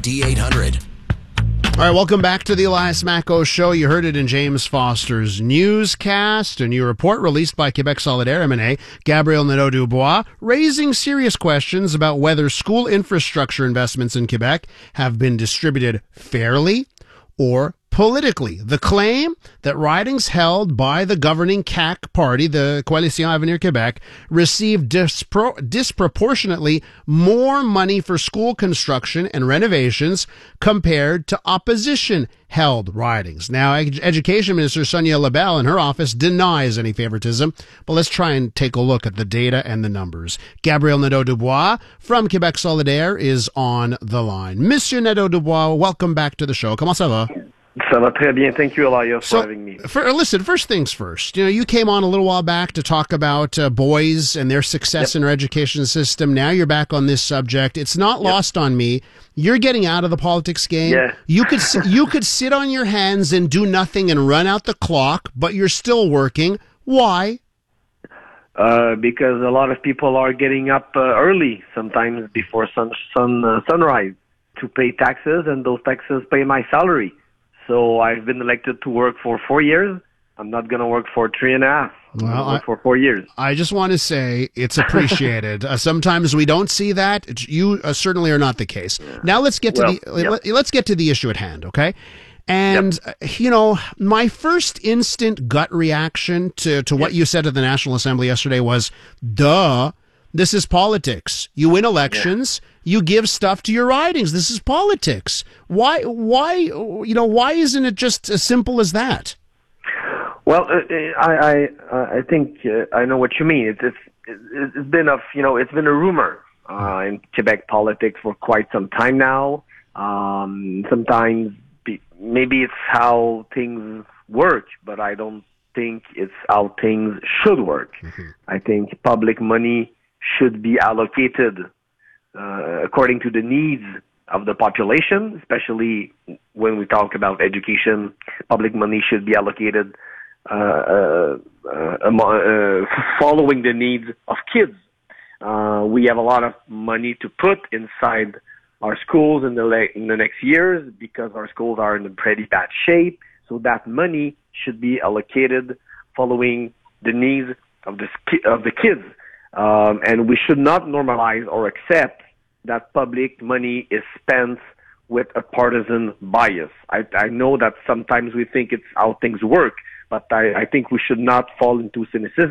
D800. All right, welcome back to the Elias Macko Show. You heard it in James Foster's newscast. A new report released by Quebec Solidaire MNA, Gabriel Nadeau-Dubois, raising serious questions about whether school infrastructure investments in Quebec have been distributed fairly or politically. The claim that ridings held by the governing CAQ party, the Coalition Avenir Québec, received disproportionately more money for school construction and renovations compared to opposition-held ridings. Now, Education Minister Sonia Lebel in her office denies any favoritism, but let's try and take a look at the data and the numbers. Gabriel Nadeau-Dubois from Quebec Solidaire is on the line. Monsieur Nadeau-Dubois, welcome back to the show. Comment ça va? Ça va très bien. Thank you, Elias, for having me. Listen, first things first. You know, you came on a little while back to talk about boys and their success in our education system. Now you're back on this subject. It's not lost on me. You're getting out of the politics game. Yeah. You could sit on your hands and do nothing and run out the clock, but you're still working. Why? Because a lot of people are getting up early, sometimes before sunrise, to pay taxes, and those taxes pay my salary. So I've been elected to work for 4 years. I'm not going to work for 3.5. Well, for 4 years. I just want to say it's appreciated. Sometimes we don't see that. You certainly are not the case. Yeah. Now let's get to let's get to the issue at hand, okay? And you know, my first instant gut reaction to what you said at the National Assembly yesterday was, "Duh, this is politics. You win elections." Yeah. You give stuff to your ridings. This is politics. Why, why isn't it just as simple as that? Well, I think I know what you mean. It's been it's been a rumor in Quebec politics for quite some time now. Sometimes maybe it's how things work, but I don't think it's how things should work. Mm-hmm. I think public money should be allocated according to the needs of the population, especially when we talk about education. Public money should be allocated following the needs of kids. We have a lot of money to put inside our schools in the next years because our schools are in pretty bad shape. So that money should be allocated following the needs of the kids. And we should not normalize or accept that public money is spent with a partisan bias. I know that sometimes we think it's how things work, but I think we should not fall into cynicism.